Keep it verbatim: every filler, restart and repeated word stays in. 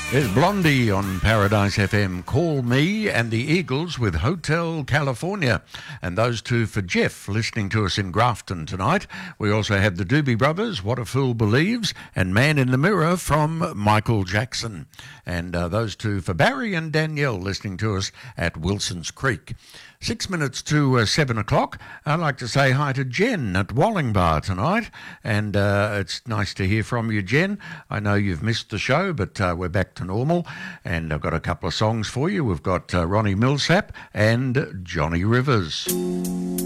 There's Blondie on Paradise F M, Call Me, and the Eagles with Hotel California. And those two for Jeff, listening to us in Grafton tonight. We also had the Doobie Brothers, What a Fool Believes, and Man in the Mirror from Michael Jackson. And uh, those two for Barry and Danielle, listening to us at Wilson's Creek. Six minutes to uh, seven o'clock. I'd like to say hi to Jen at Wallingbar tonight, and uh, it's nice to hear from you, Jen. I know you've missed the show, but uh, we're back to normal, and I've got a couple of songs for you. We've got uh, Ronnie Millsap and Johnny Rivers.